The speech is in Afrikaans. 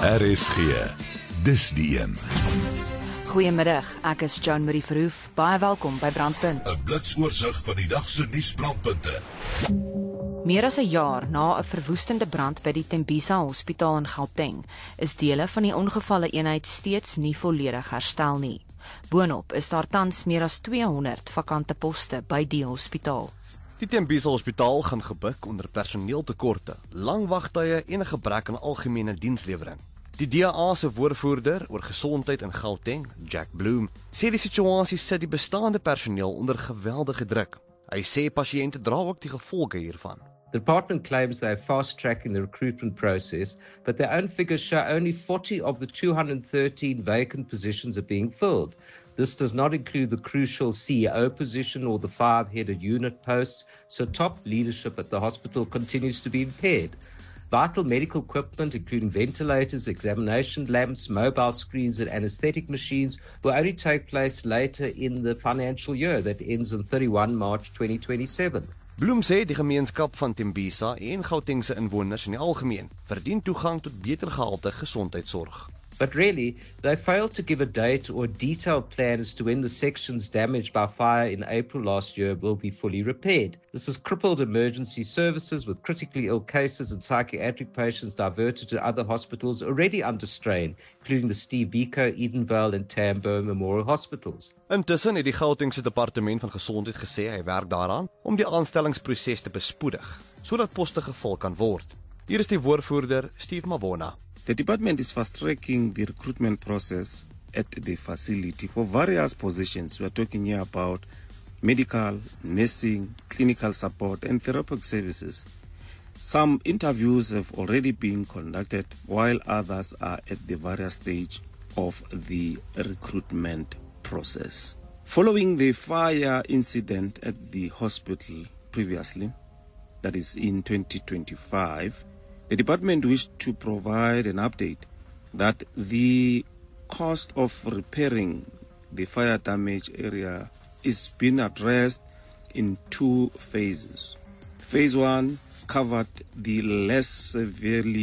RSG, dis die een. Goeiemiddag, ek is Joan Marie Verhoef. Baie welkom by Brandpunt. 'n Blitsoorsig van die dag se nuusbrandpunte. Meer as 'n jaar na 'n verwoestende brand by die Tembisa Hospitaal in Gauteng, is dele van die ongevalle eenheid steeds nie volledig herstel nie. Boonop is daar tans meer as 200 vakante poste by die hospitaal. Die Tembisa Hospitaal gaan gebuk onder personeeltekorte, lang wagtye en 'n gebrek aan algemene dienslewering. Die DA se woordvoerder oor gesondheid in Gauteng, Jack Bloom, sê die situasie sit die bestaande personeel onder geweldige druk. Hy sê pasiënte dra ook die gevolge hiervan. The department claims they are fast-tracking the recruitment process, but their own figures show only 40 of the 213 vacant positions are being filled. This does not include the crucial CEO position or the 5-headed unit posts, so top leadership at the hospital continues to be impaired. Vital medical equipment, including ventilators, examination lamps, mobile screens and anesthetic machines, will only take place later in the financial year that ends on 31 March 2027. Bloem sê die gemeenskap van Tembisa en Gautengse inwoners in die algemeen verdien toegang tot beter gehalte gesondheidsorg. But really, they failed to give a date or a detailed plan as to when the sections damaged by fire in April last year will be fully repaired. This has crippled emergency services, with critically ill cases and psychiatric patients diverted to other hospitals already under strain, including the Steve Biko, Edenvale and Tambo Memorial Hospitals. Intussen het die Gautengse departement van gesondheid gesê hy werk daaraan om die aanstellingsproses te bespoedig, sodat poste gevul kan word. Hier is die woordvoerder, Steve Mabona. The department is fast-tracking the recruitment process at the facility for various positions. We are talking here about medical, nursing, clinical support and therapeutic services. Some interviews have already been conducted, while others are at the various stage of the recruitment process. Following the fire incident at the hospital previously, that is in 2025, the department wished to provide an update that the cost of repairing the fire damaged area is being addressed in 2 phases. Phase 1 covered the less severely